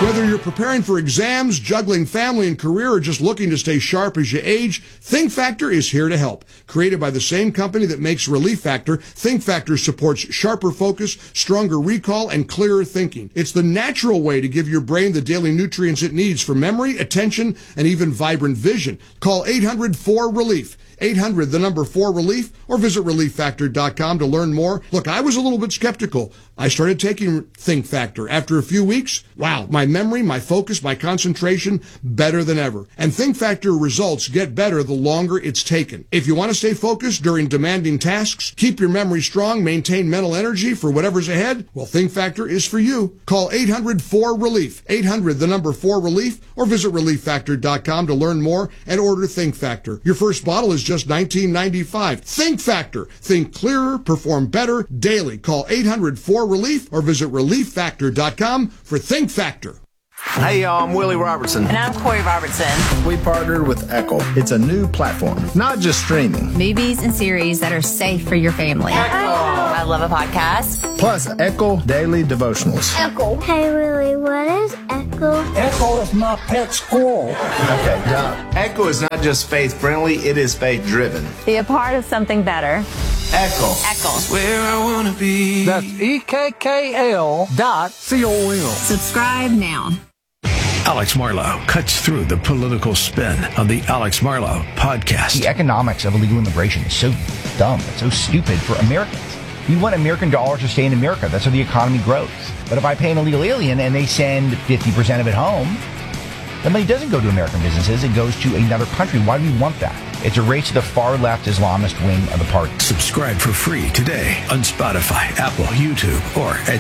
Whether you're preparing for exams, juggling family and career, or just looking to stay sharp as you age, Think Factor is here to help. Created by the same company that makes Relief Factor, Think Factor supports sharper focus, stronger recall, and clearer thinking. It's the natural way to give your brain the daily nutrients it needs for memory, attention, and even vibrant vision. Call 800-4RELIEF. 800, the number 4RELIEF, or visit ReliefFactor.com to learn more. Look, I was a little bit skeptical. I started taking Think Factor. After a few weeks, wow, my memory, my focus, my concentration, better than ever. And Think Factor results get better the longer it's taken. If you want to stay focused during demanding tasks, keep your memory strong, maintain mental energy for whatever's ahead, well, Think Factor is for you. Call 800-4RELIEF. 800, the number 4RELIEF, or visit ReliefFactor.com to learn more and order Think Factor. Your first bottle is just $19.95. Think Factor. Think clearer, perform better daily. Call 800-4RELIEF or visit ReliefFactor.com for Think Factor. Hey, y'all, I'm Willie Robertson. And I'm Corey Robertson. We partnered with Echo. It's a new platform, not just streaming. Movies and series that are safe for your family. Echo. I love a podcast. Plus, Echo Daily Devotionals. Echo. Hey, Willie, what is Echo? Echo is my pet squirrel. Okay, done. Echo is not just faith-friendly, it is faith-driven. Be a part of something better. Echo. Echo. Where I want to be. That's EKKL.com. Subscribe now. Alex Marlow cuts through the political spin on the Alex Marlow podcast. The economics of illegal immigration is so dumb. It's so stupid for Americans. We want American dollars to stay in America. That's how the economy grows. But if I pay an illegal alien and they send 50% of it home, the money doesn't go to American businesses. It goes to another country. Why do we want that? It's a race to the far-left Islamist wing of the party. Subscribe for free today on Spotify, Apple, YouTube, or at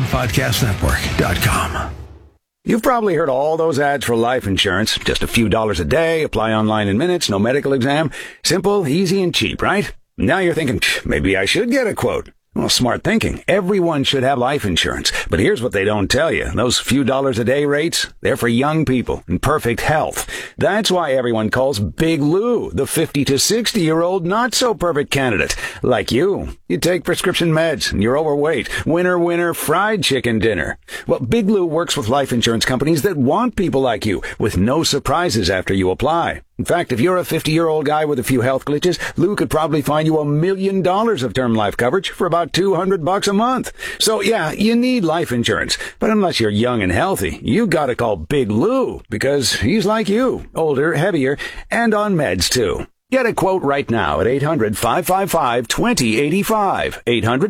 SalemPodcastNetwork.com. You've probably heard all those ads for life insurance. Just a few dollars a day, apply online in minutes, no medical exam. Simple, easy, and cheap, right? Now you're thinking, maybe I should get a quote. Well, smart thinking. Everyone should have life insurance. But here's what they don't tell you. Those few dollars a day rates, they're for young people in perfect health. That's why everyone calls Big Lou the 50 to 60-year-old not-so-perfect candidate. Like you. You take prescription meds and you're overweight. Winner, fried chicken dinner. Well, Big Lou works with life insurance companies that want people like you with no surprises after you apply. In fact, if you're a 50-year-old guy with a few health glitches, Lou could probably find you $1 million of term life coverage for about $200 a month. So yeah, you need life insurance. But unless you're young and healthy, you gotta call Big Lou because he's like you, older, heavier, and on meds too. Get a quote right now at 800-555-2085,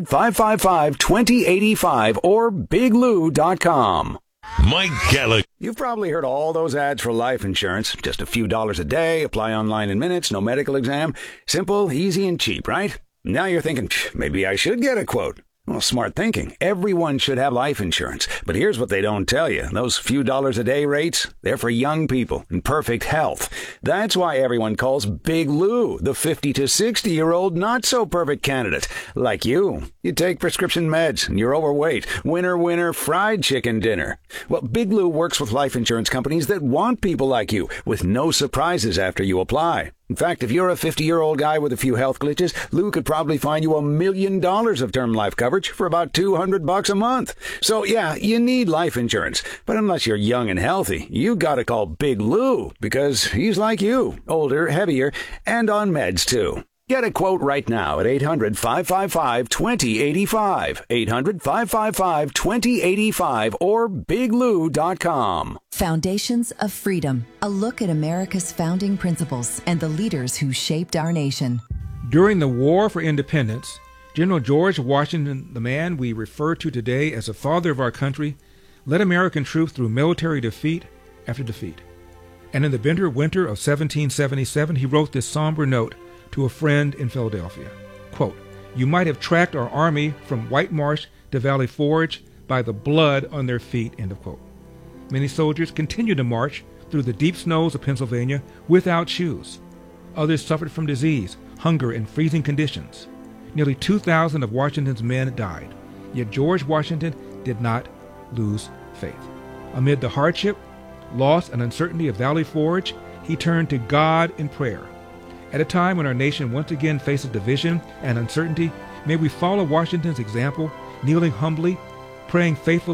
800-555-2085, or biglou.com. Mike Gallagher. You've probably heard all those ads for life insurance. Just a few dollars a day, apply online in minutes, no medical exam. Simple, easy, and cheap, right? Now you're thinking, maybe I should get a quote. Well, smart thinking. Everyone should have life insurance. But here's what they don't tell you. Those few dollars a day rates, they're for young people in perfect health. That's why everyone calls Big Lou the 50 to 60-year-old not-so-perfect candidate. Like you. You take prescription meds and you're overweight. Winner, fried chicken dinner. Well, Big Lou works with life insurance companies that want people like you with no surprises after you apply. In fact, if you're a 50-year-old guy with a few health glitches, Lou could probably find you $1 million of term life coverage for about $200 a month. So yeah, you need life insurance. But unless you're young and healthy, you gotta call Big Lou because he's like you, older, heavier, and on meds too. Get a quote right now at 800-555-2085, 800-555-2085, or biglou.com. Foundations of Freedom, a look at America's founding principles and the leaders who shaped our nation. During the War for Independence, General George Washington, the man we refer to today as the father of our country, led American troops through military defeat after defeat. And in the bitter winter of 1777, he wrote this somber note to a friend in Philadelphia. Quote, "You might have tracked our army from White Marsh to Valley Forge by the blood on their feet," end of quote. Many soldiers continued to march through the deep snows of Pennsylvania without shoes. Others suffered from disease, hunger, and freezing conditions. Nearly 2,000 of Washington's men died. Yet George Washington did not lose faith. Amid the hardship, loss, and uncertainty of Valley Forge, he turned to God in prayer. At a time when our nation once again faces division and uncertainty, may we follow Washington's example, kneeling humbly, praying faithfully,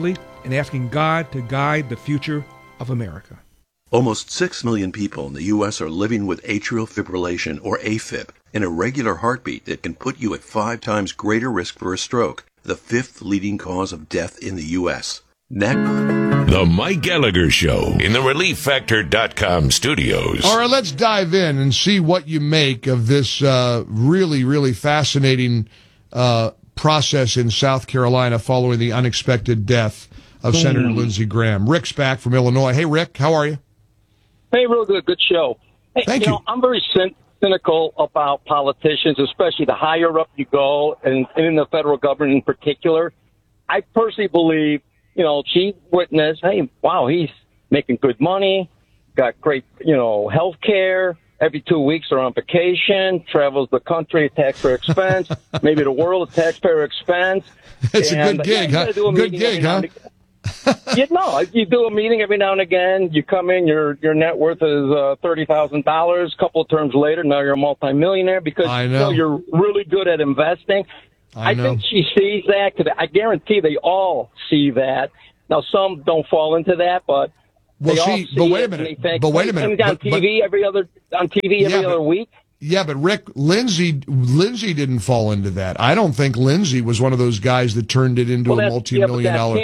and asking God to guide the future of America. Almost 6 million people in the U.S. are living with atrial fibrillation, or AFib, an irregular heartbeat that can put you at 5 times greater risk for a stroke, the 5th leading cause of death in the U.S. Next. The Mike Gallagher Show in the ReliefFactor.com studios. All right, let's dive in and see what you make of this really, really fascinating process in South Carolina following the unexpected death of Senator Lindsey Graham. Rick's back from Illinois. Hey, Rick, how are you? Hey, real good. Good show. Hey, Thank you. I'm very cynical about politicians, especially the higher up you go, and in the federal government in particular. I personally believe, she witnessed, hey, wow, he's making good money, got great, health care. Every 2 weeks they're on vacation, travels the country at taxpayer expense, maybe the world at taxpayer expense. It's a good gig, huh? Good gig, huh? You do a meeting every now and again. You come in, your net worth is $30,000. A couple of terms later, now you're a multimillionaire because you're really good at investing. I think she sees that. Cause I guarantee they all see that. Now, some don't fall into that, but they all see but wait a minute. But wait a minute. On TV every other week. Yeah, but Rick, Lindsey didn't fall into that. I don't think Lindsey was one of those guys that turned it into a multi-million-dollar.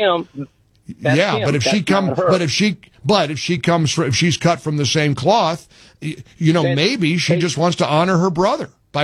But if she's cut from the same cloth, maybe she just wants to honor her brother by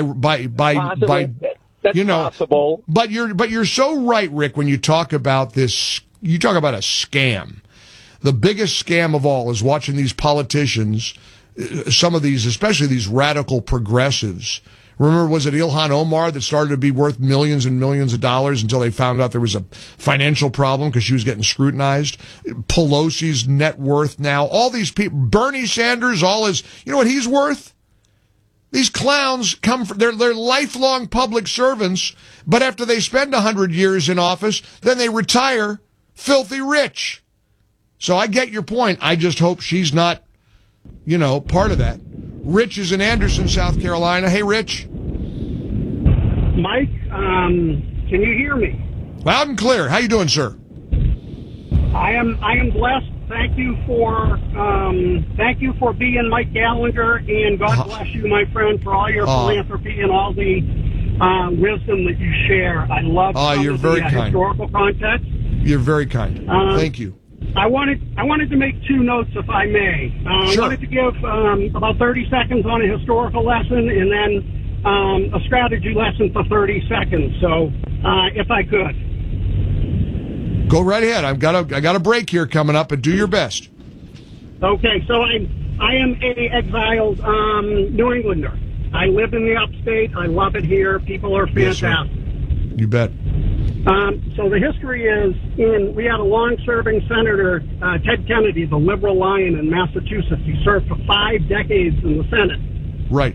possible. But you're so right, Rick, when you talk about this. You talk about a scam. The biggest scam of all is watching these politicians, some of these, especially these radical progressives. Remember, was it Ilhan Omar that started to be worth millions and millions of dollars until they found out there was a financial problem because she was getting scrutinized? Pelosi's net worth now, all these people, Bernie Sanders, all his, you know what he's worth? These clowns they're lifelong public servants, but after they spend 100 years in office, then they retire filthy rich. So I get your point. I just hope she's not, part of that. Rich is in Anderson, South Carolina. Hey, Rich. Mike, can you hear me? Loud and clear. How you doing, sir? I am blessed. Thank you for being Mike Gallagher, and God bless you, my friend, for all your philanthropy and all the wisdom that you share. I love you're very kind. Historical context. You're very kind. Thank you. I wanted to make 2 notes, if I may. Sure. I wanted to give about 30 seconds on a historical lesson and then a strategy lesson for 30 seconds. So, if I could. Go right ahead. I got a break here coming up, but do your best. Okay, so I am a exiled New Englander. I live in the upstate. I love it here. People are fantastic. Yes, you bet. So the history is, we had a long-serving senator, Ted Kennedy, the liberal lion in Massachusetts. He served for 5 decades in the Senate. Right.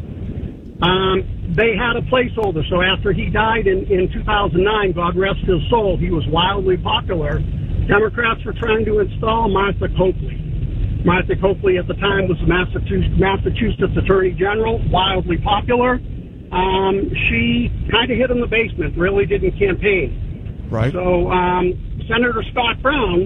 They had a placeholder, so after he died in 2009, God rest his soul, he was wildly popular. Democrats were trying to install Martha Coakley. Martha Coakley at the time was Massachusetts Attorney General, wildly popular. She kind of hid in the basement, really didn't campaign. Right. So Senator Scott Brown,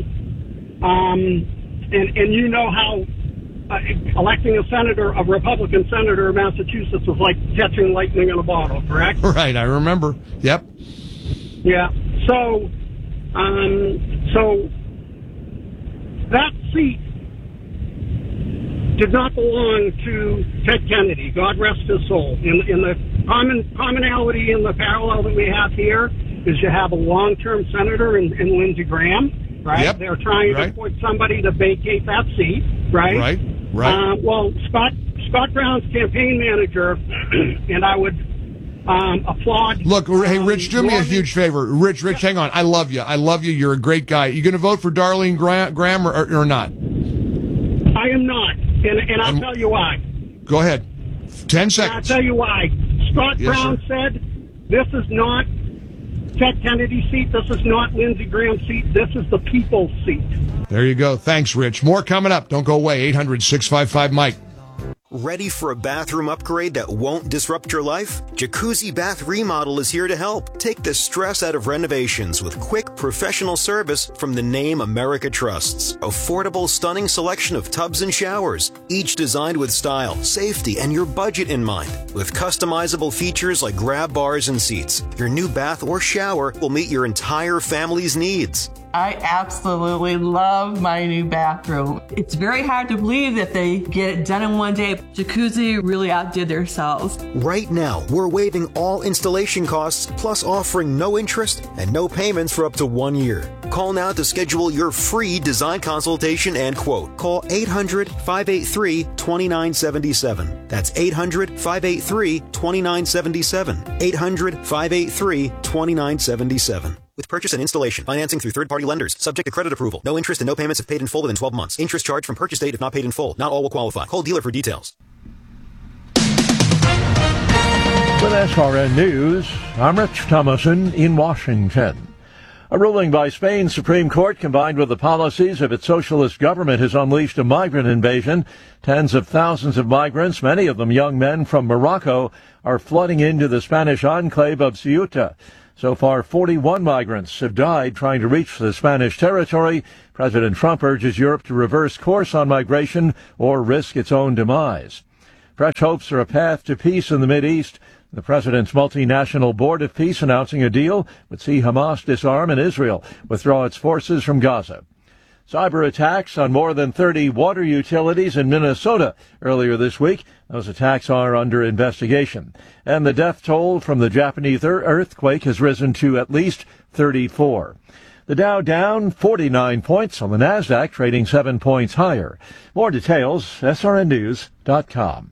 and you know how electing a Republican senator of Massachusetts was like catching lightning in a bottle, correct? Right, I remember. Yep. Yeah. So that seat did not belong to Ted Kennedy. God rest his soul. In the commonality in the parallel that we have here is you have a long-term senator in Lindsey Graham, right? Yep. They're trying to put somebody to vacate that seat, right? Right. Well, Scott Brown's campaign manager, and I would applaud. Look, hey, Rich, do me a huge favor. Rich, hang on. I love you. You're a great guy. You going to vote for Darlene Graham or not? I am not, and I'll tell you why. Go ahead. 10 seconds. I'll tell you why. Scott Brown said, this is not Ted Kennedy's seat. This is not Lindsey Graham's seat. This is the people's seat. There you go. Thanks, Rich. More coming up. Don't go away. 800-655-MIKE. Ready for a bathroom upgrade that won't disrupt your life? Jacuzzi Bath Remodel is here to help. Take the stress out of renovations with quick, professional service from the name America trusts. Affordable, stunning selection of tubs and showers, each designed with style, safety, and your budget in mind. With customizable features like grab bars and seats, your new bath or shower will meet your entire family's needs. I absolutely love my new bathroom. It's very hard to believe that they get it done in one day. Jacuzzi really outdid themselves. Right now, we're waiving all installation costs, plus offering no interest and no payments for up to 1 year. Call now to schedule your free design consultation and quote. Call 800-583-2977. That's 800-583-2977. 800-583-2977. With purchase and installation, financing through third-party lenders, subject to credit approval. No interest and no payments if paid in full within 12 months. Interest charged from purchase date if not paid in full. Not all will qualify. Call dealer for details. With SRN News, I'm Rich Thomason in Washington. A ruling by Spain's Supreme Court, combined with the policies of its socialist government, has unleashed a migrant invasion. Tens of thousands of migrants, many of them young men from Morocco, are flooding into the Spanish enclave of Ceuta. So far, 41 migrants have died trying to reach the Spanish territory. President Trump urges Europe to reverse course on migration or risk its own demise. Fresh hopes are a path to peace in the Mideast. The president's multinational board of peace announcing a deal would see Hamas disarm and Israel withdraw its forces from Gaza. Cyber attacks on more than 30 water utilities in Minnesota earlier this week. Those attacks are under investigation. And the death toll from the Japanese earthquake has risen to at least 34. The Dow down 49 points on the NASDAQ, trading 7 points higher. More details, srnnews.com.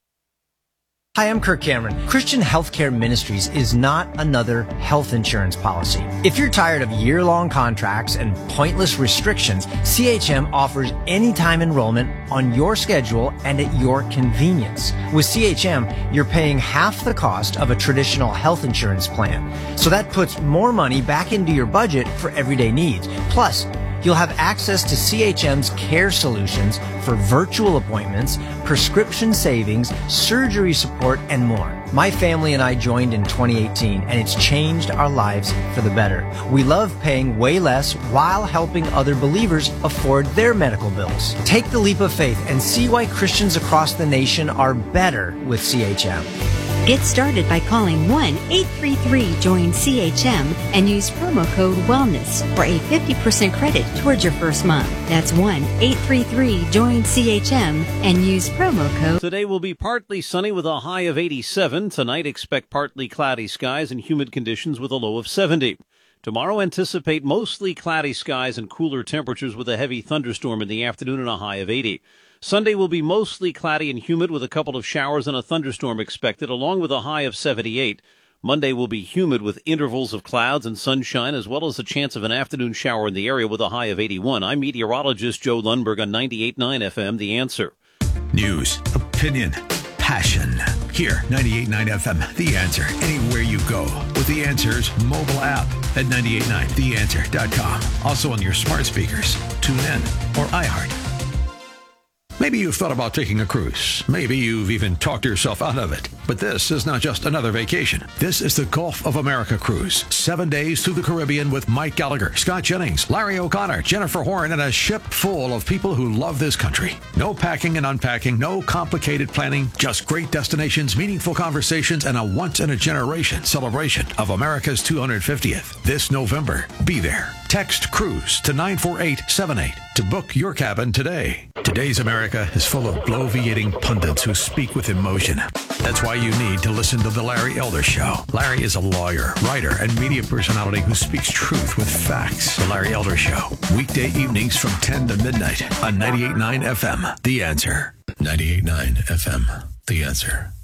Hi, I'm Kirk Cameron. Christian Healthcare Ministries is not another health insurance policy. If you're tired of year-long contracts and pointless restrictions, CHM offers anytime enrollment on your schedule and at your convenience. With CHM, you're paying half the cost of a traditional health insurance plan. So that puts more money back into your budget for everyday needs. Plus, you'll have access to CHM's care solutions for virtual appointments, prescription savings, surgery support, and more. My family and I joined in 2018, and it's changed our lives for the better. We love paying way less while helping other believers afford their medical bills. Take the leap of faith and see why Christians across the nation are better with CHM. Get started by calling 1-833-JOIN-CHM and use promo code WELLNESS for a 50% credit towards your first month. That's 1-833-JOIN-CHM and use promo code. Today will be partly sunny with a high of 87. Tonight, expect partly cloudy skies and humid conditions with a low of 70. Tomorrow, anticipate mostly cloudy skies and cooler temperatures with a heavy thunderstorm in the afternoon and a high of 80. Sunday will be mostly cloudy and humid with a couple of showers and a thunderstorm expected, along with a high of 78. Monday will be humid with intervals of clouds and sunshine, as well as a chance of an afternoon shower in the area with a high of 81. I'm meteorologist Joe Lundberg on 98.9 FM, The Answer. News, opinion, passion. Here, 98.9 FM, The Answer. Anywhere you go with The Answer's mobile app at 98.9theanswer.com. Also on your smart speakers, TuneIn, or iHeart. Maybe you've thought about taking a cruise. Maybe you've even talked yourself out of it. But this is not just another vacation. This is the Gulf of America cruise. 7 days through the Caribbean with Mike Gallagher, Scott Jennings, Larry O'Connor, Jennifer Horn, and a ship full of people who love this country. No packing and unpacking, no complicated planning, just great destinations, meaningful conversations, and a once-in-a-generation celebration of America's 250th. This November, be there. Text CRUISE to 94878 to book your cabin today. Today's America is full of bloviating pundits who speak with emotion. That's why you need to listen to The Larry Elder Show. Larry is a lawyer, writer, and media personality who speaks truth with facts. The Larry Elder Show, weekday evenings from 10 to midnight on 98.9 FM, The Answer. 98.9 FM, The Answer.